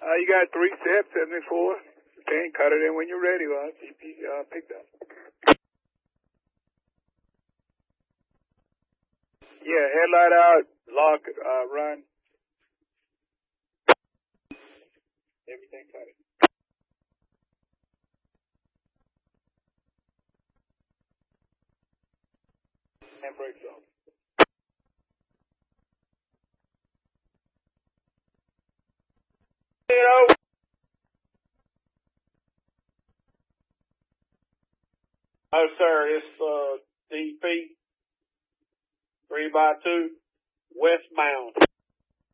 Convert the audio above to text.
You got 3 steps, 74. Then cut it in when you're ready. Well, GP picked up. Yeah, headlight out, lock, run. Everything cut it. And brakes off. Oh, sir, it's DP 3x2 westbound.